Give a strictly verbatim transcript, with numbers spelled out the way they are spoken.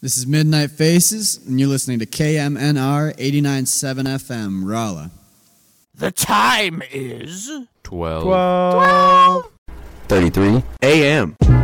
This is Midnight Faces, and you're listening to K M N R eighty-nine point seven F M, Rolla. The time is... twelve. twelve. thirty-three. A M.